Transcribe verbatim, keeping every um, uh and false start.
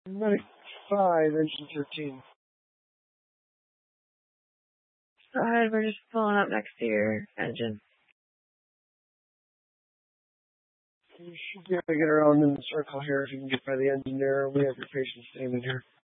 Medic five, engine thirteen. Go ahead, we're just pulling up next to your engine. You should be able to get around in the circle here if you can get by the engine there. We have your patient standing here.